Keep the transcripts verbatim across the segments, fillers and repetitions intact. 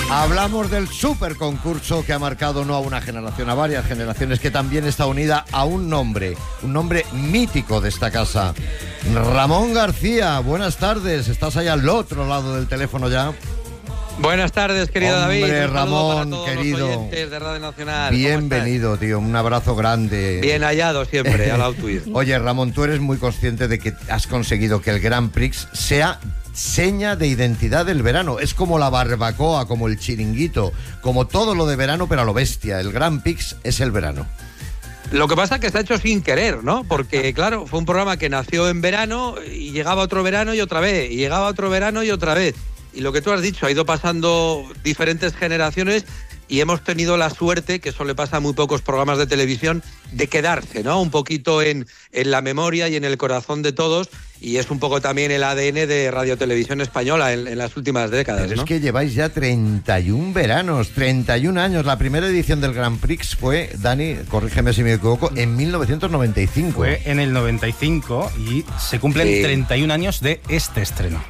Hablamos del super concurso que ha marcado no a una generación, a varias generaciones, que también está unida a un nombre, un nombre mítico de esta casa. Ramón García, buenas tardes, estás ahí al otro lado del teléfono ya. Buenas tardes, querido Hombre, David. Un Ramón, para todos querido. Los oyentes de Radio Nacional. Bienvenido, tío, un abrazo grande. Bien hallado siempre, al lado tuyo. Oye, Ramón, tú eres muy consciente de que has conseguido que el Grand Prix sea seña de identidad del verano. Es como la barbacoa, como el chiringuito, como todo lo de verano, pero a lo bestia. El Grand Prix es el verano. Lo que pasa es que se ha hecho sin querer, ¿no? Porque, claro, fue un programa que nació en verano y llegaba otro verano y otra vez, y llegaba otro verano y otra vez. Y lo que tú has dicho, ha ido pasando diferentes generaciones y hemos tenido la suerte, que eso le pasa a muy pocos programas de televisión, de quedarse, ¿no? Un poquito en, en la memoria y en el corazón de todos, y es un poco también el A D N de Radio Televisión Española en, en las últimas décadas, Pero ¿no? es que lleváis ya treinta y un veranos, treinta y un años. La primera edición del Grand Prix fue, Dani, corrígeme si me equivoco, en mil novecientos noventa y cinco. Fue en el noventa y cinco y se cumplen Sí. treinta y un años de este estreno.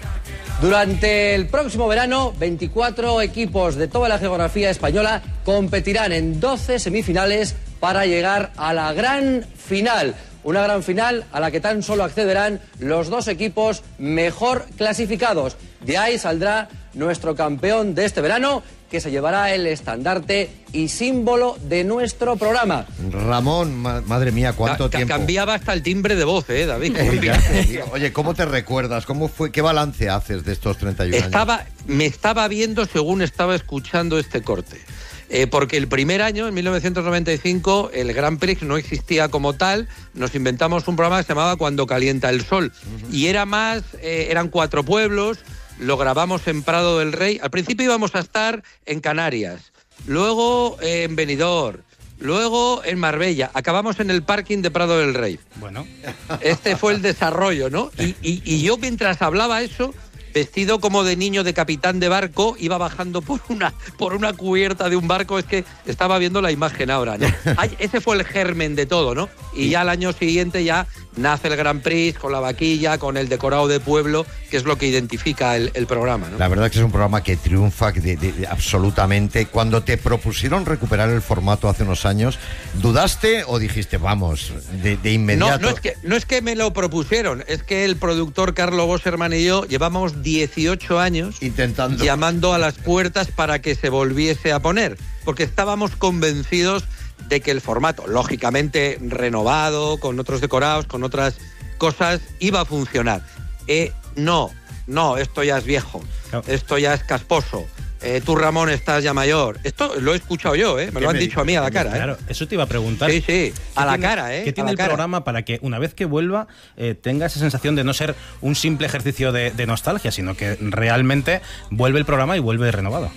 Durante el próximo verano, veinticuatro equipos de toda la geografía española competirán en doce semifinales para llegar a la gran final. Una gran final a la que tan solo accederán los dos equipos mejor clasificados. De ahí saldrá nuestro campeón de este verano, que se llevará el estandarte y símbolo de nuestro programa. Ramón, ma- madre mía, ¿cuánto Ca- tiempo? Cambiaba hasta el timbre de voz, ¿eh, David? Eh, ya te digo. Oye, ¿cómo te recuerdas? ¿Cómo fue? ¿Qué balance haces de estos treinta y un años? Estaba, me estaba viendo según estaba escuchando este corte. Eh, porque el primer año, en mil novecientos noventa y cinco, el Grand Prix no existía como tal. Nos inventamos un programa que se llamaba Cuando calienta el sol. Uh-huh. Y era más, eh, eran cuatro pueblos, lo grabamos en Prado del Rey. Al principio íbamos a estar en Canarias, luego eh, en Benidorm, luego en Marbella. Acabamos en el parking de Prado del Rey. Bueno. Este fue el desarrollo, ¿no? Y, y, y yo mientras hablaba eso, vestido como de niño de capitán de barco, iba bajando por una, por una cubierta de un barco. Es que estaba viendo la imagen ahora, ¿no? Ay, ese fue el germen de todo, ¿no? Y ya al año siguiente ya nace el Grand Prix con la vaquilla, con el decorado de pueblo, que es lo que identifica el, el programa, ¿no? La verdad que es un programa que triunfa de, de, de, absolutamente. Cuando te propusieron recuperar el formato hace unos años, ¿dudaste o dijiste, vamos, de, de inmediato? No, no es que, no es que me lo propusieron, es que el productor Carlo Bosserman y yo llevamos dieciocho años intentando, llamando a las puertas para que se volviese a poner, porque estábamos convencidos de que el formato, lógicamente renovado, con otros decorados, con otras cosas, iba a funcionar. Eh, no, no, esto ya es viejo, no. Esto ya es casposo. Eh, tú, Ramón, estás ya mayor. Esto lo he escuchado yo, ¿eh? Me lo han me dicho a mí a la cara. Claro, ¿eh? eso te iba a preguntar. Sí, sí, a la tiene, cara, ¿eh? ¿Qué tiene el cara. programa para que una vez que vuelva eh, tenga esa sensación de no ser un simple ejercicio de, de nostalgia, sino que realmente vuelve el programa y vuelve renovado?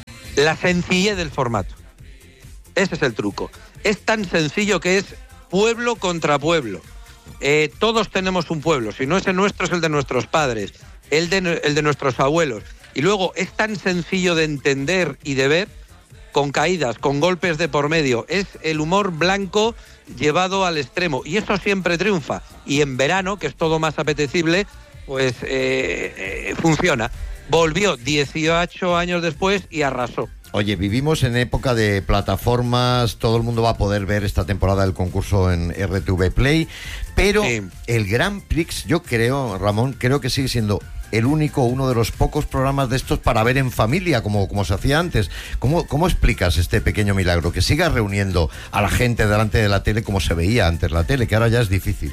La sencillez del formato. Ese es el truco. Es tan sencillo que es pueblo contra pueblo. Eh, todos tenemos un pueblo. Si no es el nuestro, es el de nuestros padres, el de, el de nuestros abuelos. Y luego es tan sencillo de entender y de ver, con caídas, con golpes de por medio. Es el humor blanco llevado al extremo. Y eso siempre triunfa. Y en verano, que es todo más apetecible, pues eh, eh, funciona. Volvió dieciocho años después y arrasó. Oye, vivimos en época de plataformas, todo el mundo va a poder ver esta temporada del concurso en R T V Play, pero sí. El Grand Prix, yo creo, Ramón, creo que sigue siendo el único, uno de los pocos programas de estos para ver en familia, como, como se hacía antes. ¿Cómo, ¿Cómo explicas este pequeño milagro? Que siga reuniendo a la gente delante de la tele como se veía antes la tele, que ahora ya es difícil.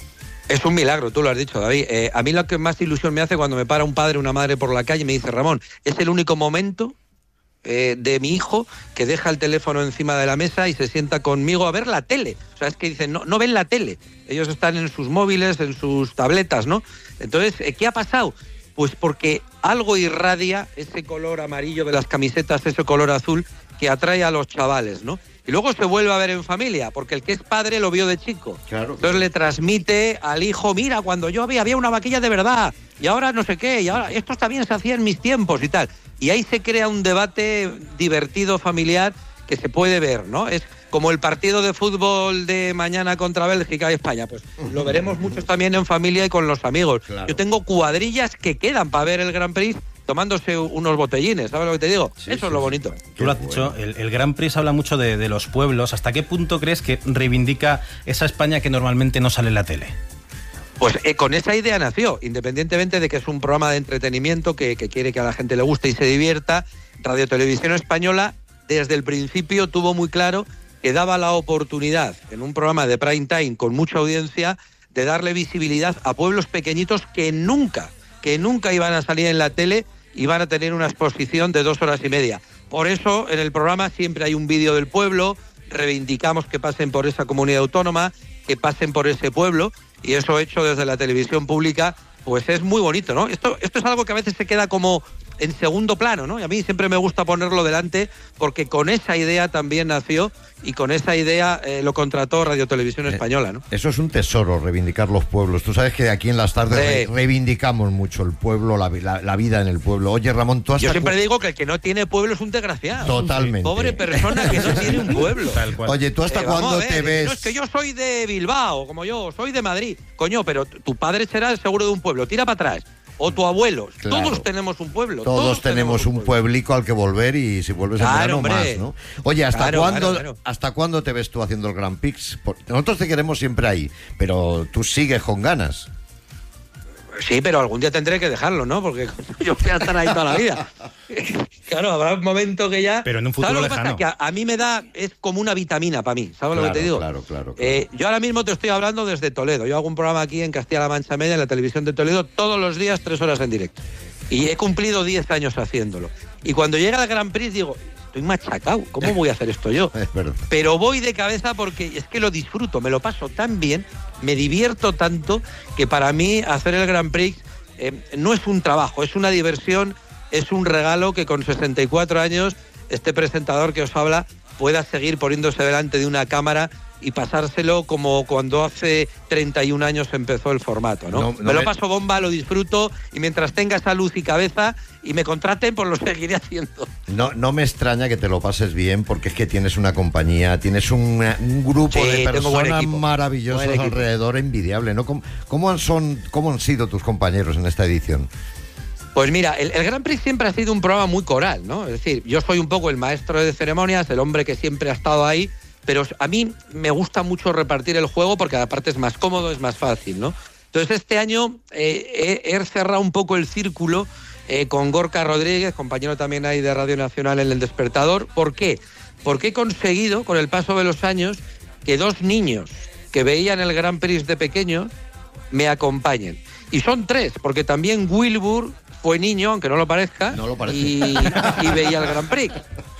Es un milagro, tú lo has dicho, David. Eh, a mí lo que más ilusión me hace cuando me para un padre o una madre por la calle y me dice, Ramón, es el único momento eh, de mi hijo que deja el teléfono encima de la mesa y se sienta conmigo a ver la tele. O sea, es que dicen, no, no ven la tele. Ellos están en sus móviles, en sus tabletas, ¿no? Entonces, ¿qué ha pasado? Pues porque algo irradia ese color amarillo de las camisetas, ese color azul que atrae a los chavales, ¿no? Y luego se vuelve a ver en familia, porque el que es padre lo vio de chico. Claro. Entonces le transmite al hijo, mira, cuando yo había, había una vaquilla de verdad, y ahora no sé qué, y ahora esto también se hacía en mis tiempos y tal. Y ahí se crea un debate divertido, familiar, que se puede ver, ¿no? Es como el partido de fútbol de mañana contra Bélgica y España, pues lo veremos muchos también en familia y con los amigos. Claro. Yo tengo cuadrillas que quedan para ver el Grand Prix tomándose unos botellines, ¿sabes lo que te digo? Sí, Eso sí, es lo bonito. Tú lo has dicho, el, el Grand Prix habla mucho de, de los pueblos. ¿Hasta qué punto crees que reivindica esa España que normalmente no sale en la tele? Pues eh, con esa idea nació, independientemente de que es un programa de entretenimiento que, que quiere que a la gente le guste y se divierta. Radio Televisión Española desde el principio tuvo muy claro que daba la oportunidad en un programa de prime time con mucha audiencia de darle visibilidad a pueblos pequeñitos que nunca, que nunca iban a salir en la tele y van a tener una exposición de dos horas y media. Por eso en el programa siempre hay un vídeo del pueblo, reivindicamos que pasen por esa comunidad autónoma, que pasen por ese pueblo, y eso hecho desde la televisión pública, pues es muy bonito, ¿no? Esto, esto es algo que a veces se queda como en segundo plano, ¿no? Y a mí siempre me gusta ponerlo delante porque con esa idea también nació y con esa idea eh, lo contrató Radio Televisión Española, ¿no? Eso es un tesoro, reivindicar los pueblos. Tú sabes que aquí en las tardes re reivindicamos mucho el pueblo, la, la, la vida en el pueblo. Oye, Ramón, tú has... Yo siempre digo que el que no tiene pueblo es un desgraciado. Totalmente. Pobre persona que no tiene un pueblo. Oye, ¿tú hasta eh, cuándo te ves...? No, es que yo soy de Bilbao, como yo, soy de Madrid. Coño, pero tu padre será seguro de un pueblo. Tira para atrás. O tu abuelo. Claro. Todos tenemos un pueblo. Todos, todos tenemos, tenemos un pueblo. pueblico al que volver y si vuelves en claro, verano hombre. más, ¿no? Oye, ¿hasta claro, cuándo claro, claro. hasta cuándo te ves tú haciendo el Grand Prix? Nosotros te queremos siempre ahí, pero tú sigues con ganas. Sí, pero algún día tendré que dejarlo, ¿no? Porque yo voy a estar ahí toda la vida. Claro, habrá un momento que ya... Pero en un futuro ¿sabes lo que lejano? pasa? Que a, a mí me da... Es como una vitamina para mí, ¿sabes claro, lo que te digo? Claro, claro, claro. Eh, yo ahora mismo te estoy hablando desde Toledo. Yo hago un programa aquí en Castilla-La Mancha Media, en la televisión de Toledo, todos los días, tres horas en directo. Y he cumplido diez años haciéndolo. Y cuando llega el Grand Prix digo... Estoy machacado, ¿cómo voy a hacer esto yo? Pero voy de cabeza porque es que lo disfruto, me lo paso tan bien, me divierto tanto, que para mí hacer el Grand Prix eh, no es un trabajo, es una diversión, es un regalo que con sesenta y cuatro años este presentador que os habla pueda seguir poniéndose delante de una cámara y pasárselo como cuando hace treinta y un años empezó el formato, ¿no? no, no me lo paso bomba, lo disfruto y mientras tenga esa luz y cabeza y me contraten, pues lo seguiré haciendo. No, no me extraña que te lo pases bien porque es que tienes una compañía, tienes un, un grupo sí, de personas maravillosas alrededor, envidiable, ¿no? ¿Cómo, cómo, son, ¿Cómo han sido tus compañeros en esta edición? Pues mira, el, el Grand Prix siempre ha sido un programa muy coral, ¿no? Es decir, yo soy un poco el maestro de ceremonias, el hombre que siempre ha estado ahí, pero a mí me gusta mucho repartir el juego porque aparte es más cómodo, es más fácil, ¿no? Entonces este año eh, he, he cerrado un poco el círculo eh, con Gorka Rodríguez, compañero también ahí de Radio Nacional en El Despertador. ¿Por qué? Porque he conseguido, con el paso de los años, que dos niños que veían el Grand Prix de pequeños me acompañen. Y son tres, porque también Wilbur fue niño, aunque no lo parezca, no lo parece. y, y veía el Grand Prix.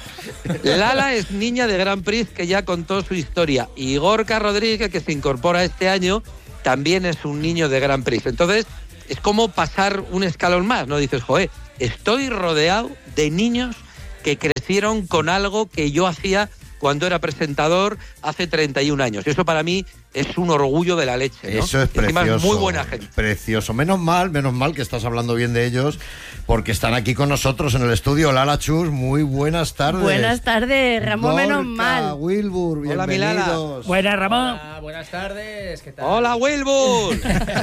Lala es niña de Grand Prix que ya contó su historia. Y Gorka Rodríguez, que se incorpora este año, también es un niño de Grand Prix. Entonces, es como pasar un escalón más, ¿no? Dices, joder, estoy rodeado de niños que crecieron con algo que yo hacía cuando era presentador hace treinta y un años. Y eso para mí es un orgullo de la leche, ¿no? Eso es precioso. Encima es muy buena gente. Precioso. Menos mal, menos mal que estás hablando bien de ellos, porque están aquí con nosotros en el estudio. Lala Chus, muy buenas tardes. Buenas tardes, Ramón, Gorka, menos mal. Wilbur, bienvenidos. Hola, Milala. Buenas, Ramón. Hola, buenas tardes. ¿Qué tal? Hola, Wilbur.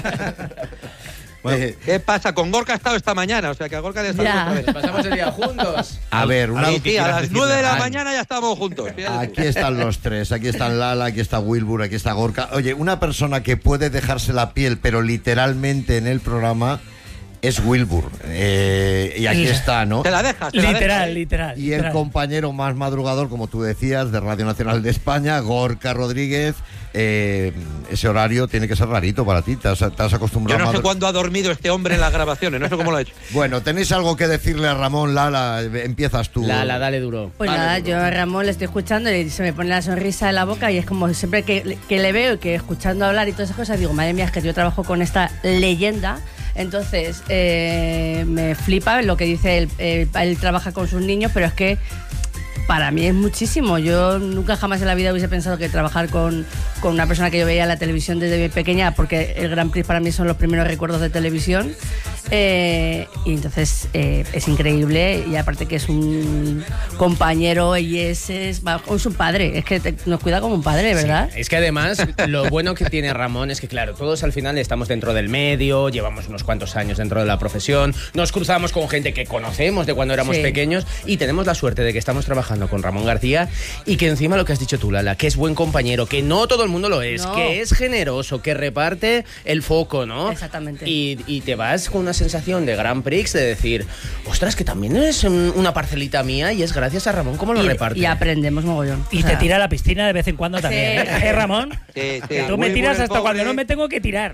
Bueno, ¿qué pasa? Con Gorka ha estado esta mañana, o sea que a Gorka le ya. Pasamos el día juntos. A ver, una... sí, a las nueve de la mañana ya estamos juntos. Aquí están los tres, aquí están Lala, aquí está Wilbur, aquí está Gorka. Oye, una persona que puede dejarse la piel, pero literalmente en el programa, es Wilbur. Eh, y aquí está, ¿no? Te la dejas. Te literal, la dejas. literal. Y literal. el compañero más madrugador, como tú decías, de Radio Nacional de España, Gorka Rodríguez. Eh, ese horario tiene que ser rarito para ti. Te has, te has acostumbrado. Yo no a sé cuándo ha dormido este hombre en las grabaciones, no sé cómo lo ha hecho. Bueno, ¿tenéis algo que decirle a Ramón? Lala, empiezas tú. Lala, dale duro. Pues dale nada, duro. yo a Ramón le estoy escuchando y se me pone la sonrisa en la boca y es como siempre que, que le veo y que escuchando hablar y todas esas cosas, digo, madre mía, es que yo trabajo con esta leyenda. Entonces, eh, me flipa lo que dice él. Eh, él trabaja con sus niños, pero es que para mí es muchísimo. Yo nunca jamás en la vida hubiese pensado que trabajar con, con una persona que yo veía en la televisión desde muy pequeña, porque el Grand Prix para mí son los primeros recuerdos de televisión. Eh, y entonces eh, es increíble, y aparte que es un compañero y es, es, es un padre, es que te, nos cuida como un padre, ¿verdad? Sí, es que además lo bueno que tiene Ramón es que, claro, todos al final estamos dentro del medio, llevamos unos cuantos años dentro de la profesión, nos cruzamos con gente que conocemos de cuando éramos sí. pequeños, y tenemos la suerte de que estamos trabajando con Ramón García, y que encima lo que has dicho tú, Lala, que es buen compañero, que no todo el mundo lo es, no. que es generoso, que reparte el foco, ¿no? Exactamente. Y, y te vas con una sensación de Grand Prix de decir, ostras, que también es un, una parcelita mía, y es gracias a Ramón cómo lo y, reparte. y aprendemos mogollón. Y o sea, te tira a la piscina de vez en cuando también, Sí. ¿eh, ¿Eh, Ramón? Sí, sí. Tú me Wilbur, tiras el hasta pobre, cuando no me tengo que tirar.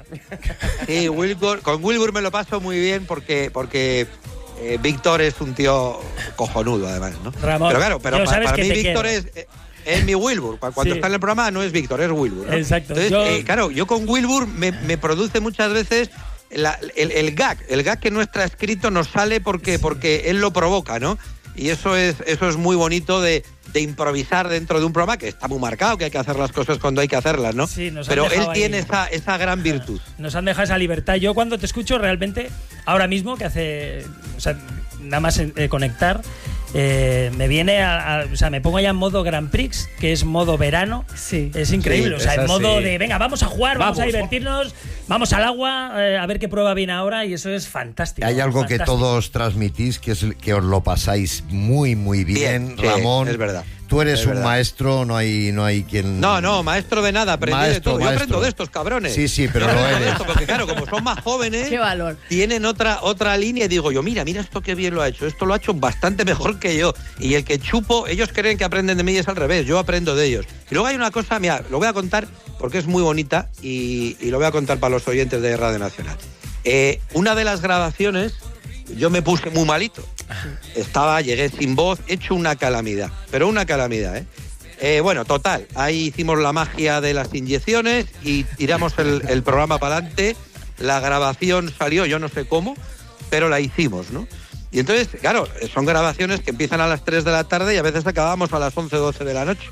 Sí, Wilbur, con Wilbur me lo paso muy bien porque, porque eh, Víctor es un tío cojonudo, además, ¿no? Ramón, pero claro, pero yo pa- sabes para que mí te Víctor quiero. es, eh, es mi Wilbur. Cuando Sí. está en el programa no es Víctor, es Wilbur, ¿no? Exacto. Entonces, Yo- eh, claro, yo con Wilbur me, me produce muchas veces la- el, el gag. El gag que no está escrito nos sale porque, porque él lo provoca, ¿no? Y eso es, eso es muy bonito de, de improvisar dentro de un programa que está muy marcado, que hay que hacer las cosas cuando hay que hacerlas, ¿no? Sí, nos han Pero él dejado tiene ahí. esa, esa gran virtud. Nos han dejado esa libertad. Yo cuando te escucho realmente, ahora mismo, que hace, o sea, nada más eh, conectar, eh, me viene a, a- o sea, me pongo ya en modo Grand Prix, que es modo verano. Sí. Es increíble, Sí, o sea, es en modo así. de, venga, vamos a jugar, vamos, Vamos. a divertirnos, vamos al agua, eh, a ver qué prueba viene ahora, y eso es fantástico. Hay algo que fantástico. todos transmitís, que es que os lo pasáis muy, muy bien, Bien, sí, Ramón. es verdad. Tú eres Es un verdad. maestro, no hay, no hay quien... No, no, maestro de nada, aprendí de Maestro, todo. Yo maestro. aprendo de estos cabrones. Sí, sí, pero Yo lo aprendo de eres. esto, porque claro, como son más jóvenes, Qué valor. tienen otra, otra línea y digo yo, mira, mira esto qué bien lo ha hecho, esto lo ha hecho bastante mejor que yo. Y el que chupo, ellos creen que aprenden de mí y es al revés, yo aprendo de ellos. Y luego hay una cosa, mira, lo voy a contar porque es muy bonita y, y lo voy a contar para los oyentes de Radio Nacional. Eh, una de las grabaciones, yo me puse muy malito. Estaba, llegué sin voz, hecho una calamidad, pero una calamidad, ¿eh? Eh, bueno, total, ahí hicimos la magia de las inyecciones y tiramos el, el programa para adelante. La grabación salió, yo no sé cómo, pero la hicimos, ¿no? Y entonces, claro, son grabaciones que empiezan a las tres de la tarde y a veces acabamos a las once, doce de la noche.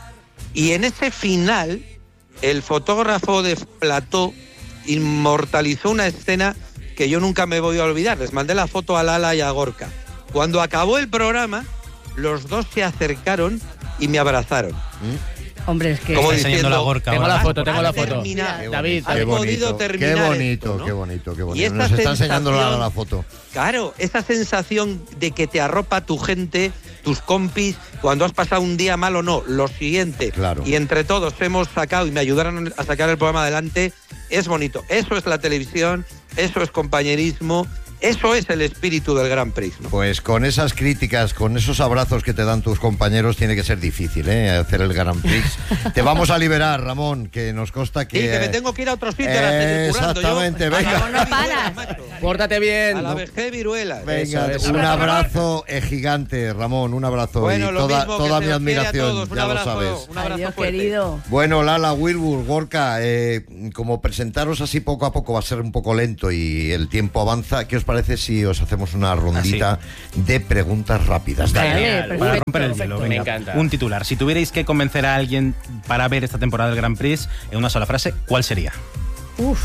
Y en ese final, el fotógrafo de plató inmortalizó una escena que yo nunca me voy a olvidar. Les mandé la foto a Lala y a Gorka. Cuando acabó el programa, los dos se acercaron y me abrazaron. Hombre, es que... Como Está enseñando diciendo, la Gorka Tengo ahora. la foto, tengo has la foto. terminado. Qué David, bonito, has qué podido bonito, terminar qué bonito, esto, ¿no? qué bonito, qué Y bonito. esta Nos está enseñando la, sensación- la foto. Claro, esa sensación de que te arropa tu gente, tus compis, cuando has pasado un día mal o no, lo siguiente, Claro. y entre todos hemos sacado y me ayudaron a sacar el programa adelante, es bonito. Eso es la televisión, eso es compañerismo, eso es el espíritu del Grand Prix, ¿no? Pues con esas críticas, con esos abrazos que te dan tus compañeros, tiene que ser difícil, ¿eh? Hacer el Grand Prix. Te vamos a liberar, Ramón, que nos consta que... Sí, que me tengo que ir a otro sitio ahora seguir currando. Yo, Exactamente, a la venga. vejez No paras. viruela, macho. Pórtate bien. A la vejez viruela. Venga, Eso, eso. un abrazo eh, gigante, Ramón, un abrazo. Bueno, y lo toda, mismo, que toda se mi os quiere a admiración, todos. Un ya abrazo, lo sabes. un abrazo Adiós, fuerte. querido. Bueno, Lala, Wilbur, Gorka, eh, como presentaros así poco a poco va a ser un poco lento y el tiempo avanza, ¿qué os parece si os hacemos una rondita de preguntas rápidas? Vale, Dale. perfecto. Para romper el hielo, perfecto. venga. Me encanta. Un titular. Si tuvierais que convencer a alguien para ver esta temporada del Grand Prix en una sola frase, ¿cuál sería? Uf,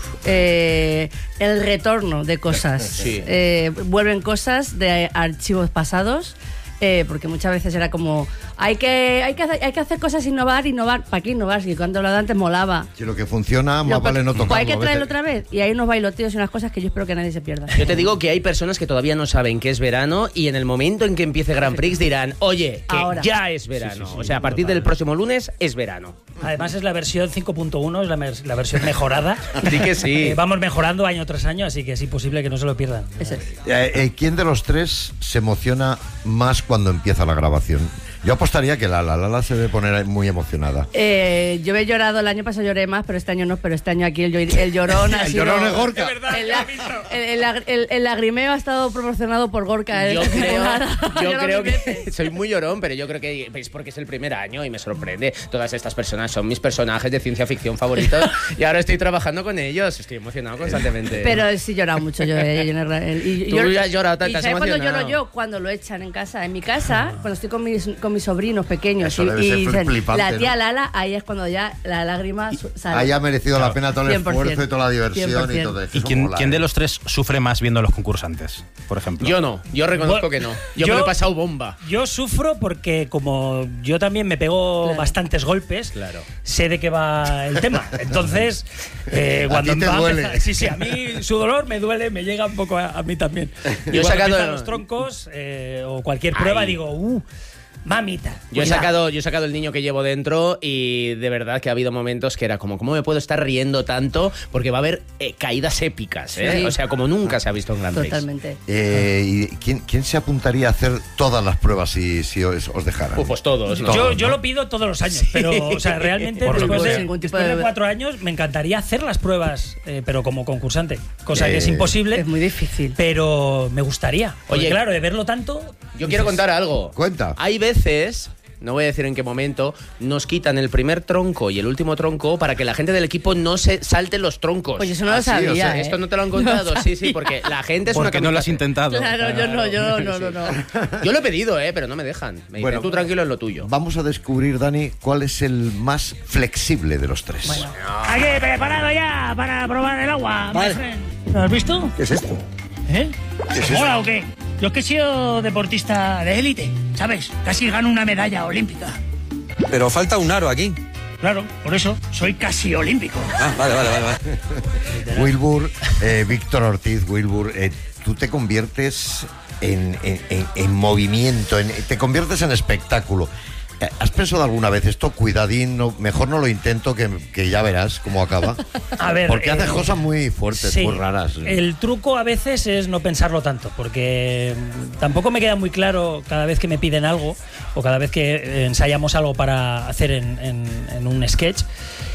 eh, el retorno de cosas. Sí. Eh, vuelven cosas de archivos pasados. Eh, porque muchas veces era como hay que hay que hacer, hay que hacer cosas, innovar, innovar. ¿Para qué innovar? Si cuando lo de antes molaba. Si lo que funciona, más Lo- vale no pues tocarlo. hay que vete. traerlo otra vez. Y hay unos bailoteos y unas cosas que yo espero que nadie se pierda. Yo te digo que hay personas que todavía no saben que es verano y en el momento en que empiece Grand Prix dirán, oye, que Ahora. ya es verano. O sea, a partir del próximo lunes es verano. Además es la versión cinco punto uno, es la, mer- la versión mejorada. Di que sí. Eh, vamos mejorando año tras año, así que es imposible que no se lo pierdan. Eso es. Eh, eh, ¿Quién de los tres se emociona más cuando empieza la grabación? Yo apostaría que Lala, Lala se debe poner muy emocionada. Eh, yo he llorado, el año pasado lloré más, pero este año no, pero este año aquí el, llor- el llorón ha El sido... llorón es Gorka. El, la- el- el lag- el- el lagrimeo ha estado proporcionado por Gorka. Yo esta creo, temporada. yo Lloro creo mil que veces. soy muy llorón, pero yo creo que es porque es el primer año y me sorprende. Todas estas personas son mis personajes de ciencia ficción favoritos y ahora estoy trabajando con ellos. Estoy emocionado constantemente. Pero sí he llorado mucho yo. eh, yo en el- el- y- Tú yo- ya has llorado, te ¿y has sabes cuándo emocionado. lloro yo? Cuando lo echan en casa. En en mi casa, cuando estoy con mis, con mis sobrinos pequeños Eso y, debe y ser dicen, flipante, la tía ¿no? Lala, ahí es cuando ya la lágrima sale. Haya merecido Claro. la pena todo el cien por ciento. esfuerzo y toda la diversión cien por y ciento. todo eso. ¿Y Eso quién, mola, quién de ¿eh? los tres sufre más viendo a los concursantes, por ejemplo? Yo no, yo reconozco que no. Yo, Yo- me lo he pasado bomba. Yo sufro porque como yo también me pego Claro. bastantes golpes, Claro. sé de qué va el tema. Entonces, eh, A cuando ti te va a duele. empezar- sí, sí, a mí su dolor me duele, me llega un poco a, a mí también. Y Yo he cuando sacado- empiezan los troncos eh, o cualquier prueba, Ay. digo, uh, mamita. Yo he, cuidado. sacado, yo he sacado el niño que llevo dentro y de verdad que ha habido momentos que era como, ¿cómo me puedo estar riendo tanto? Porque va a haber eh, caídas épicas, ¿eh? Sí. O sea, como nunca se ha visto en Grand Prix. Totalmente. Eh, ¿y quién, quién se apuntaría a hacer todas las pruebas si, si os, os dejaran? Pues, pues todos, ¿no? Todos, Yo, ¿no? yo lo pido todos los años, pero o sea, realmente Por después, supuesto. de, Ningún tipo después de de- cuatro años me encantaría hacer las pruebas, eh, pero como concursante, cosa que es Eh, imposible. Es muy difícil. Pero me gustaría. Porque, Oye, claro, de verlo tanto. Yo quiero contar algo. Cuenta. Hay veces, no voy a decir en qué momento, nos quitan el primer tronco y el último tronco para que la gente del equipo no se salte los troncos. Pues eso no Ah, lo sí, o sea, sabía. ¿eh? Esto no te lo han contado, sí, sí, porque la gente es Porque una no lo has kamikaze. intentado. Claro, yo no, yo no, no, no. Yo lo he pedido, eh, pero no me dejan. Me dicen, Bueno, tú tranquilo en lo tuyo. Vamos a descubrir, Dani, cuál es el más flexible de los tres. Aquí preparado ya para probar el agua. Vale. ¿Lo has visto? ¿Qué es esto? ¿Eh? ¿Qué es eso? ¿Mola o qué? Yo es que he sido deportista de élite, ¿sabes? Casi gano una medalla olímpica. Pero falta un aro aquí. Claro, por eso soy casi olímpico. Ah, vale, vale, vale. vale. Wilbur, eh, Víctor Ortiz, Wilbur, eh, tú te conviertes en, en- en- en movimiento, en- te conviertes en espectáculo. Eh, ¿Has pensado alguna vez esto? Cuidadín, no- mejor no lo intento, que, que ya verás cómo acaba. A ver, Porque eh, haces cosas muy fuertes, Sí, muy raras. el truco a veces es no pensarlo tanto, porque mm, tampoco me queda muy claro cada vez que me piden algo o cada vez que eh, ensayamos algo para hacer en, en- en un sketch.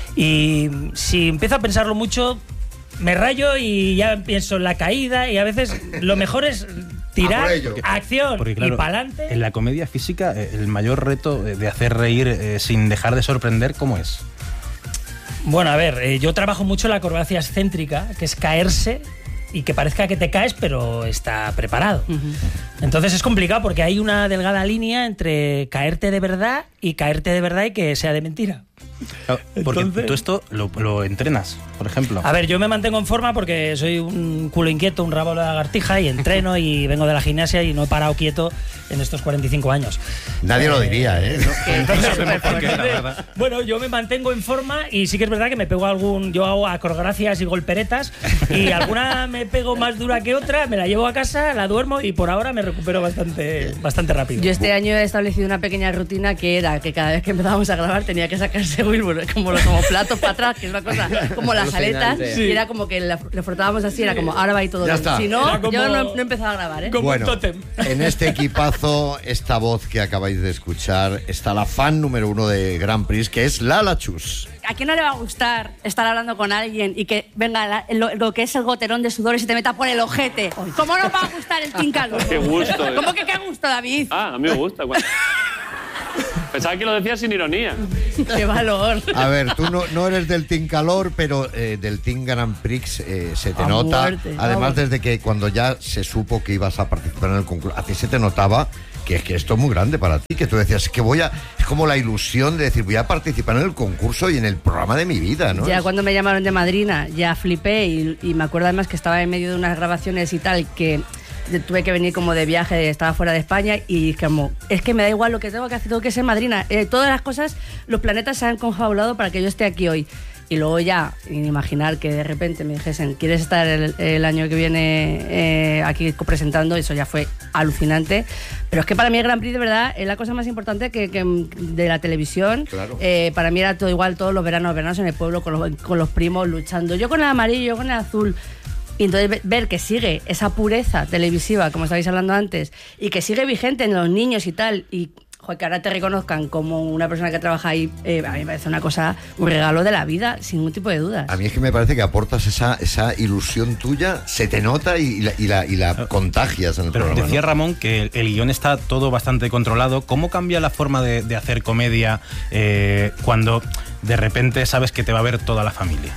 Y mm, si empiezo a pensarlo mucho, me rayo y ya pienso en la caída y a veces lo mejor es A tirar, por ello. acción Porque y claro, para adelante. en la comedia física, eh, el mayor reto eh, de hacer reír eh, sin dejar de sorprender, ¿cómo es? Bueno, a ver, eh, yo trabajo mucho la acrobacia excéntrica, que es caerse y que parezca que te caes, pero está preparado. Entonces es complicado porque hay una delgada línea entre caerte de verdad y caerte de verdad y que sea de mentira. Claro, porque Entonces- tú esto lo, lo entrenas, por ejemplo. A ver, yo me mantengo en forma porque soy un culo inquieto, un rabo de lagartija y entreno y vengo de la gimnasia y no he parado quieto en estos cuarenta y cinco años. Nadie lo diría, ¿eh? Entonces, No sabemos por qué, la verdad. bueno, yo me mantengo en forma y sí que es verdad que me pego algún. Yo hago acrogracias y golperetas y alguna me pego más dura que otra, me la llevo a casa, la duermo y por ahora me recupero bastante, bastante rápido. Yo este año he establecido una pequeña rutina que era que cada vez que empezábamos a grabar tenía que sacarse Wilbur como los como platos para atrás, que es una cosa como las aletas, Alucinante. y era como que le, le frotábamos así, era como ahora va y todo Ya bien. está. Si no, Era como- yo no, no he empezado a grabar, ¿eh? como Bueno, un tótem. en este equipazo, esta voz que acabáis de escuchar, está la fan número uno de Grand Prix, que es Lala Chus. ¿A quién no le va a gustar estar hablando con alguien y que venga la- lo, lo que es el goterón de sudor y se te meta por el ojete? ¿Cómo no va a gustar el tincalo? Qué gusto, eh. ¿Cómo que qué gusto, David? Ah, a mí me gusta. Bueno. Pensaba que lo decías sin ironía. ¡Qué valor! A ver, tú no, no eres del Team Calor, pero eh, del Team Grand Prix eh, se te A nota. muerte, Además, vamos. desde que cuando ya se supo que ibas a participar en el concurso, a ti se te notaba que, que esto es muy grande para ti, que tú decías, es que voy a... Es como la ilusión de decir, voy a participar en el concurso y en el programa de mi vida, ¿no? Ya Es- cuando me llamaron de madrina, ya flipé y, y me acuerdo además que estaba en medio de unas grabaciones y tal, que tuve que venir como de viaje, estaba fuera de España y como, es que me da igual lo que tengo que hacer, tengo que ser madrina. Eh, todas las cosas, los planetas se han confabulado para que yo esté aquí hoy. Y luego ya, sin imaginar que de repente me dijesen, ¿quieres estar el, el año que viene eh, aquí presentando? Eso ya fue alucinante. Pero es que para mí el Grand Prix, de verdad, es la cosa más importante que, que de la televisión. Claro. Eh, para mí era todo igual todos los veranos, veranos en el pueblo, con los, con los primos luchando. Yo con el amarillo, yo con el azul. Y entonces ve- ver que sigue esa pureza televisiva, como estabais hablando antes, y que sigue vigente en los niños y tal, y joder, que ahora te reconozcan como una persona que trabaja ahí, eh, a mí me parece una cosa, un regalo de la vida, sin ningún tipo de dudas. A mí es que me parece que aportas esa, esa ilusión tuya, se te nota y, y la, y la, y la contagias en el Pero programa. decía ¿no? Ramón que el, el guión está todo bastante controlado. ¿Cómo cambia la forma de, de hacer comedia eh, cuando de repente sabes que te va a ver toda la familia?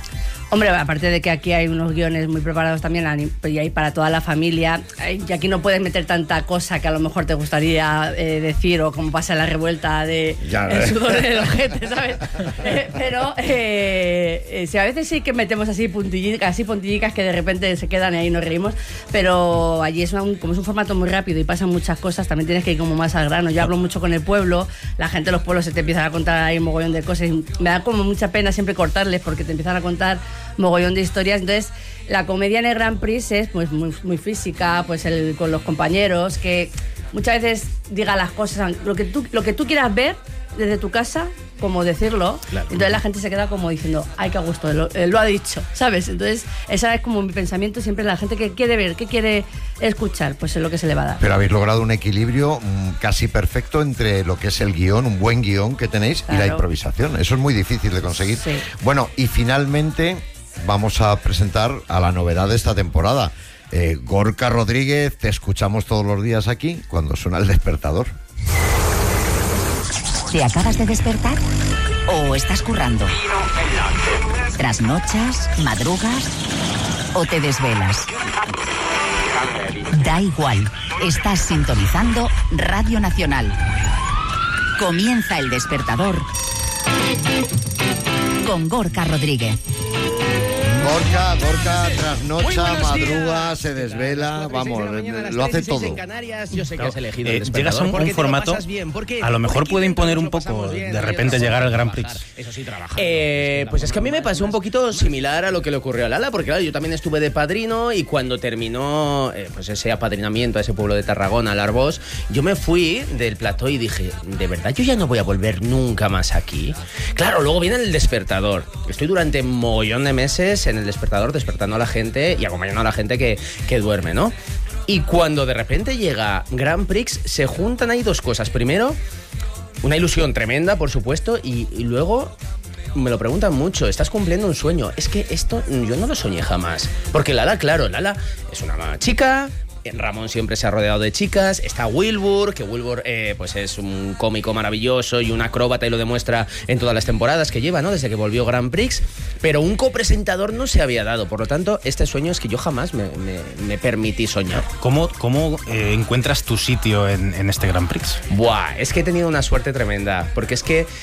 Hombre, aparte de que aquí hay unos guiones muy preparados también y hay para toda la familia, y aquí no puedes meter tanta cosa que a lo mejor te gustaría eh, decir, o como pasa en la revuelta de ya, el sudor del ojete, ¿sabes? eh, pero eh, eh, sí, a veces sí que metemos así puntillicas, así puntillicas que de repente se quedan y ahí nos reímos, pero allí es un, como es un formato muy rápido y pasan muchas cosas, también tienes que ir como más al grano. Yo hablo mucho con el pueblo, la gente de los pueblos se te empiezan a contar ahí un mogollón de cosas, y me da como mucha pena siempre cortarles porque te empiezan a contar mogollón de historias. Entonces la comedia en el Grand Prix es pues muy, muy física, pues el, con los compañeros, que muchas veces diga las cosas, lo que tú, lo que tú quieras ver desde tu casa, como decirlo, claro. Entonces la gente se queda como diciendo, ay, qué a gusto, lo, lo ha dicho, ¿sabes? Entonces esa es como mi pensamiento siempre, la gente que quiere ver, que quiere escuchar, pues es lo que se le va a dar. Pero habéis logrado un equilibrio mmm, casi perfecto entre lo que es el guión, un buen guión que tenéis, claro, y la improvisación. Eso es muy difícil de conseguir. Sí. Bueno, y finalmente vamos a presentar a la novedad de esta temporada. Eh, Gorka Rodríguez, te escuchamos todos los días aquí cuando suena el despertador. ¿Te acabas de despertar? ¿O estás currando? ¿Trasnochas? ¿Madrugas? ¿O te desvelas? Da igual, estás sintonizando Radio Nacional. Comienza el despertador con Gorka Rodríguez. Gorka, Gorka, trasnocha, madruga, se desvela, vamos, lo hace todo. En Canarias, yo sé que has elegido eh, el llegas a un, un formato, bien, a lo mejor puede imponer un poco, bien, de repente llegar al Grand Prix. Eso sí, trabaja. Eh, pues es que a mí me pasó un poquito similar a lo que le ocurrió a Lala, porque claro, yo también estuve de padrino y cuando terminó eh, pues ese apadrinamiento a ese pueblo de Tarragona, al Arbós, yo me fui del plató y dije, de verdad, yo ya no voy a volver nunca más aquí. Claro, luego viene el despertador. Estoy durante un mogollón de meses en el despertador despertando a la gente y acompañando a la gente que, que duerme, ¿no? Y cuando de repente llega Grand Prix, se juntan ahí dos cosas. Primero, una ilusión tremenda, por supuesto, y, y luego me lo preguntan mucho, estás cumpliendo un sueño. Es que esto yo no lo soñé jamás. Porque Lala, claro, Lala es una chica... Ramón siempre se ha rodeado de chicas, está Wilbur, que Wilbur eh, pues es un cómico maravilloso y un acróbata y lo demuestra en todas las temporadas que lleva, ¿no? Desde que volvió Grand Prix, pero un copresentador no se había dado, por lo tanto, este sueño es que yo jamás me, me, me permití soñar. ¿Cómo, cómo eh, encuentras tu sitio en, en este Grand Prix? Buah, es que he tenido una suerte tremenda, porque es que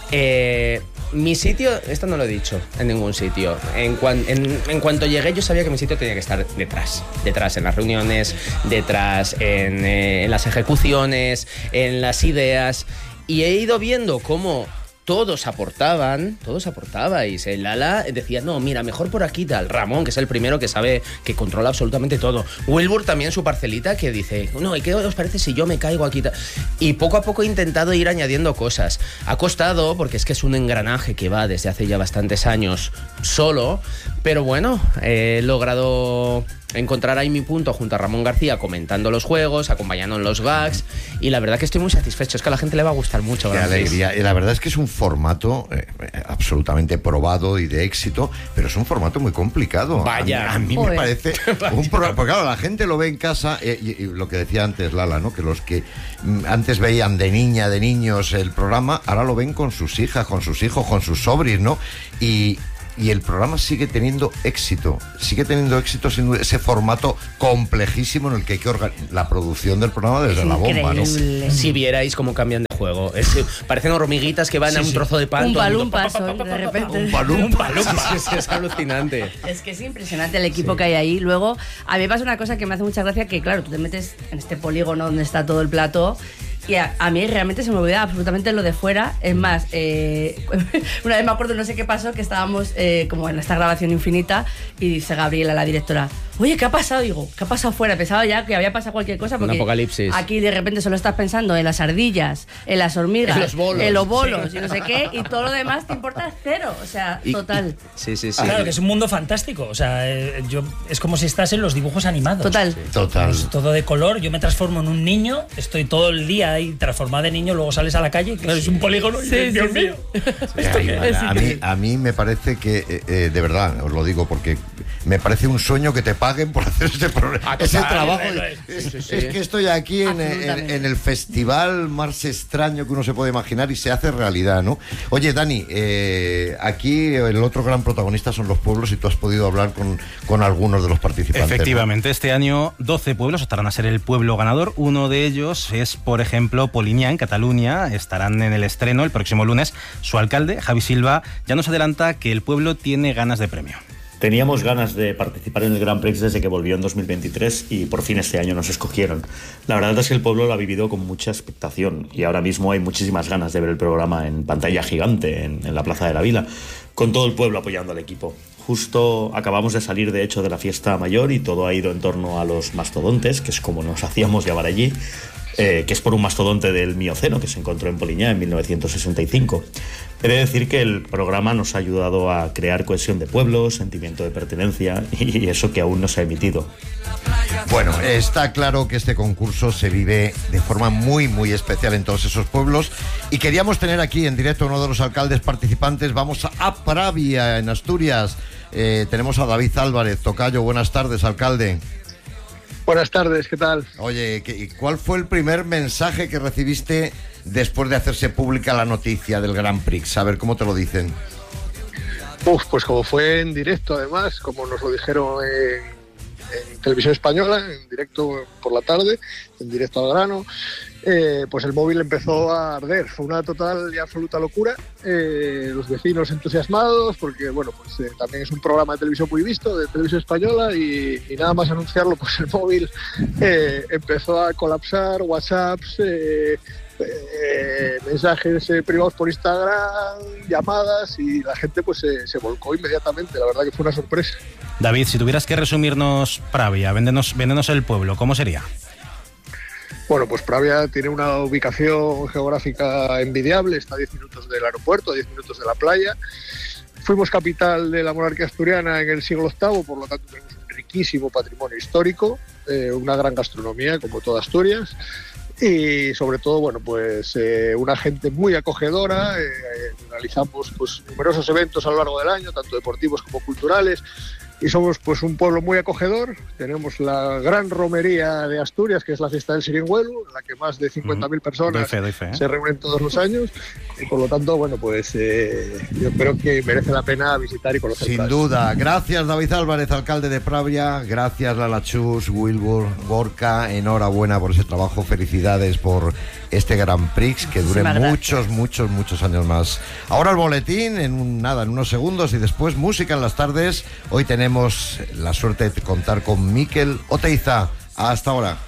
eh, mi sitio, esto no lo he dicho en ningún sitio. En, cuan, en, en cuanto llegué, yo sabía que mi sitio tenía que estar detrás. Detrás en las reuniones, detrás en, eh, en las ejecuciones, en las ideas. Y he ido viendo cómo todos aportaban, todos aportabais. El Lala decía, no, mira, mejor por aquí tal. Ramón, que es el primero que sabe, que controla absolutamente todo. Wilbur también su parcelita, que dice, no, ¿y qué os parece si yo me caigo aquí? Y poco a poco he intentado ir añadiendo cosas. Ha costado, porque es que es un engranaje que va desde hace ya bastantes años solo, pero bueno, he logrado encontrar ahí mi punto junto a Ramón García comentando los juegos, acompañando en los gags, y la verdad que estoy muy satisfecho, es que a la gente le va a gustar mucho. Qué alegría. Y la verdad es que es un formato eh, absolutamente probado y de éxito, pero es un formato muy complicado. Vaya. A, a mí Joder. me parece un programa, porque claro, la gente lo ve en casa, eh, y, y lo que decía antes Lala, ¿no? Que los que mm, antes veían de niña, de niños el programa, ahora lo ven con sus hijas, con sus hijos, con sus sobris, ¿no? Y Y el programa sigue teniendo éxito, sigue teniendo éxito sin ese formato complejísimo en el que hay que organizar la producción del programa desde la bomba, ¿no? Si vierais cómo cambian de juego, es, parecen hormiguitas que van sí, a un sí. trozo de pan. Un palumpa soy, de repente. Un palumpa, es, es alucinante. Es que es impresionante el equipo sí. que hay ahí. Luego, a mí me pasa una cosa que me hace mucha gracia, que claro, tú te metes en este polígono donde está todo el plató, y a, a mí realmente se me olvidaba absolutamente lo de fuera. Es más, eh, una vez me acuerdo, no sé qué pasó, que estábamos eh, como en esta grabación infinita y dice Gabriela, la directora, oye, ¿qué ha pasado? Digo, ¿qué ha pasado fuera? Pensaba ya que había pasado cualquier cosa, porque un apocalipsis. Aquí de repente solo estás pensando en las ardillas, en las hormigas, en los bolos, en los bolos sí. y no sé qué, y todo lo demás te importa cero. O sea, y, total. Y, sí, sí, sí. Claro, que es un mundo fantástico. O sea, eh, yo, es como si estás en los dibujos animados. Total. Sí. Total. Es todo de color. Yo me transformo en un niño, estoy todo el día ahí transformado en niño, luego sales a la calle, claro, sí. es un polígono y sí, Dios sí, mío. Sí. Ay, a, mí, a mí me parece que, eh, de verdad, os lo digo porque me parece un sueño que te paguen por hacer este programa, Ah, ese total, trabajo. sí, sí, sí. Es que estoy aquí en, en, en el festival más extraño que uno se puede imaginar y se hace realidad, ¿no? Oye, Dani, eh, aquí el otro gran protagonista son los pueblos y tú has podido hablar con, con algunos de los participantes. Efectivamente, ¿no? Este año doce pueblos estarán a ser el pueblo ganador. Uno de ellos es, por ejemplo, Poliña, en Cataluña. Estarán en el estreno el próximo lunes. Su alcalde, Javi Silva, ya nos adelanta que el pueblo tiene ganas de premio. Teníamos ganas de participar en el Grand Prix desde que volvió en dos mil veintitrés y por fin este año nos escogieron. La verdad es que el pueblo lo ha vivido con mucha expectación y ahora mismo hay muchísimas ganas de ver el programa en pantalla gigante en, en la Plaza de la Vila, con todo el pueblo apoyando al equipo. Justo acabamos de salir, de hecho, de la fiesta mayor y todo ha ido en torno a los mastodontes, que es como nos hacíamos llamar allí, eh, que es por un mastodonte del Mioceno que se encontró en Poliña en mil novecientos sesenta y cinco. He de decir que el programa nos ha ayudado a crear cohesión de pueblo, sentimiento de pertenencia y eso que aún no se ha emitido. Bueno, está claro que este concurso se vive de forma muy, muy especial en todos esos pueblos y queríamos tener aquí en directo a uno de los alcaldes participantes. Vamos a Pravia, en Asturias. Eh, tenemos a David Álvarez. Tocayo, buenas tardes, alcalde. Buenas tardes, ¿qué tal? Oye, ¿cuál fue el primer mensaje que recibiste después de hacerse pública la noticia del Grand Prix? A ver, ¿cómo te lo dicen? Uf, pues como fue en directo, además, como nos lo dijeron en, en Televisión Española, en directo por la tarde, en directo al grano, eh, pues el móvil empezó a arder. Fue una total y absoluta locura. Eh, los vecinos entusiasmados, porque bueno, pues eh, también es un programa de televisión muy visto, de Televisión Española, y, y nada más anunciarlo, pues el móvil eh, empezó a colapsar, WhatsApps, eh, Eh, mensajes eh, privados por Instagram, llamadas, y la gente pues eh, se volcó inmediatamente. La verdad que fue una sorpresa. David, si tuvieras que resumirnos Pravia, véndenos, véndenos el pueblo, ¿cómo sería? Bueno, pues Pravia tiene una ubicación geográfica envidiable, está a diez minutos del aeropuerto, a diez minutos de la playa. Fuimos capital de la monarquía asturiana en el siglo octavo, por lo tanto tenemos un riquísimo patrimonio histórico, eh, una gran gastronomía como toda Asturias. Y sobre todo, bueno, pues eh, una gente muy acogedora. eh, realizamos pues numerosos eventos a lo largo del año, tanto deportivos como culturales, y somos pues un pueblo muy acogedor. Tenemos la gran romería de Asturias, que es la fiesta del Siringüelu, en la que más de cincuenta mil personas doy fe, doy fe, ¿eh? se reúnen todos los años, y por lo tanto, bueno, pues eh, yo creo que merece la pena visitar y conocer. Sin duda. Gracias, David Álvarez, alcalde de Pravia. Gracias, Lala Chus, Wilbur, Gorka. Enhorabuena por ese trabajo. Felicidades por este Grand Prix, que dure muchos, muchos, muchos años más. Ahora el boletín, en un, nada, en unos segundos, y después música en las tardes. Hoy tenemos la suerte de contar con Mikel Oteiza. Hasta ahora.